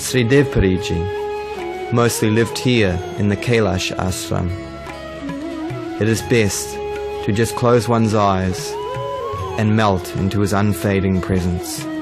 Sri Dev Pariji mostly lived here in the Kailash ashram. It is best to just close one's eyes and melt into his unfading presence.